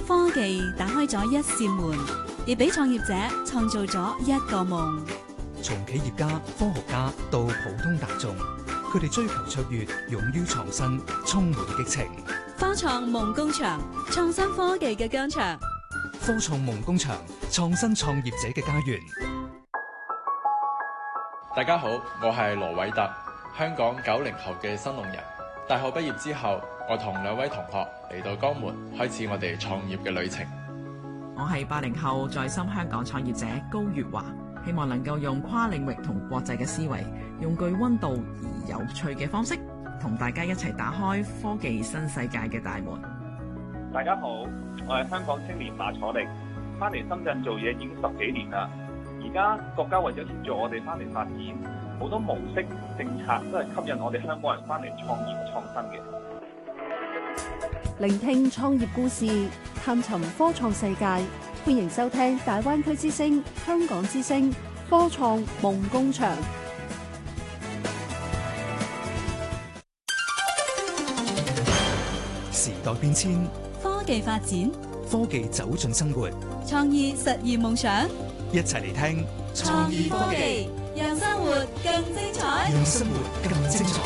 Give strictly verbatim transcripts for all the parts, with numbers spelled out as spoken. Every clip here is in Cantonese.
科技打開咗一扇門，亦俾創業者創造咗一個夢。 從企業家、科學家到普通大眾，佢哋追求卓越，勇於創新，充滿激情。 科創夢工場，創新科技嘅疆場。 科創夢工場，創新創業者嘅家園。 大家好，我係羅偉特，香港九零後嘅新農人。大學畢業之後，我同兩位同學嚟到江門，開始我哋創業嘅旅程。 我係八零後在深香港創業者高月華，希望能夠用跨領域同國際嘅思維，用具溫度而有趣嘅方式，同大家一齊打開科技新世界嘅大門。 大家好，我係香港青年馬楚力，翻嚟深圳做嘢已經十幾年啦。而家國家為咗協助我哋翻嚟發展，好多模式政策都係吸引我哋香港人翻嚟創業創新嘅。 聆聽創業故事，探尋科創世界，歡迎收聽大灣區之聲、香港之聲科創夢工場。 時代變遷， 科技發展， 科技走進生活， 創意實現夢想。 一齊嚟聽創意科技，讓生活更精彩， 讓生活更精彩。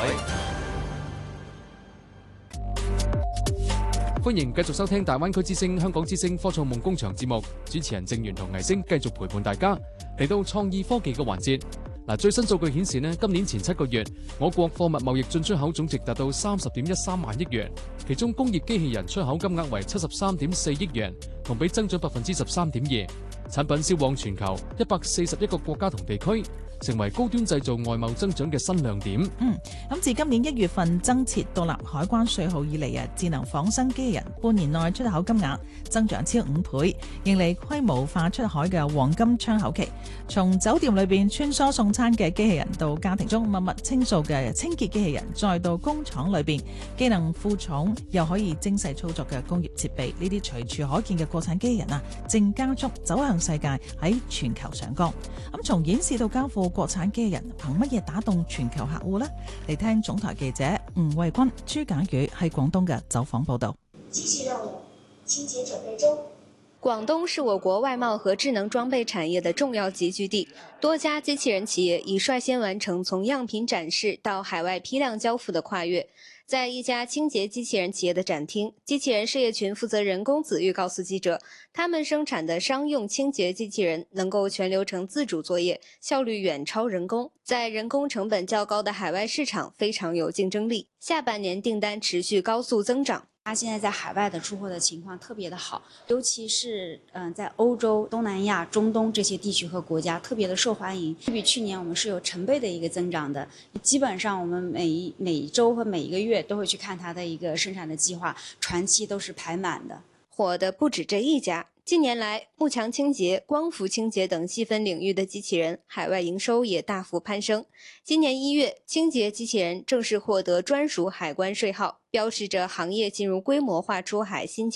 歡迎繼續收聽大灣區之聲、香港之聲科創夢工場節目，主持人鄭源同倪星繼續陪伴大家嚟到創意科技嘅環節。嗱，最新數據顯示呢，今年前七個月，我國貨物貿易進出口總值達到三十點一三萬億元，其中工業機器人出口金額為七十三點四億元，同比增長百分之十三點二。產品銷往全球一百四十一個國家同地區，成為高端製造外貿增長嘅新亮點。 嗯，咁自今年一月份增設獨立海關稅號以嚟啊，智能仿生機器人半年內出口金額增長超五倍，迎嚟規模化出海嘅黃金窗口期。從酒店裏邊穿梭送餐嘅機器人，到家庭中默默清掃嘅清潔機器人，再到工廠裏邊機能負重又可以精細操作嘅工業設備，呢啲隨處可見嘅國產機器人啊，正加速走向世界，喺全球上崗。咁從演示到交付，國產機器人憑乜嘢打動全球客戶呢？嚟聽總台記者吳慧君、朱簡宇喺廣東嘅走訪報道。 繼續任務，清潔準備中。 廣東是我國外貿和智能裝備產業的重要集聚地，多家機器人企業已率先完成從樣品展示到海外批量交付的跨越。在一家清潔機器人企業的展廳，機器人事業群負責人龔子玉告訴記者，他們生產的商用清潔機器人能夠全流程自主作業，效率遠超人工，在人工成本較高的海外市場非常有競爭力。下半年訂單持續高速增長。 它現在在海外的出貨的情況特別的好，尤其是嗯在歐洲、東南亞、中東這些地區和國家特別的受歡迎，比去年我們是有成倍的一個增長的。基本上我們每一每一週和每一個月都會去看它的一個生產的計劃，船期都是排滿的。 火的不止這一家。近年來，幕牆清潔、光伏清潔等細分領域的機器人海外營收也大幅攀升。今年一月，清潔機器人正式獲得專屬海關稅號，標示着行業進入規模化出海新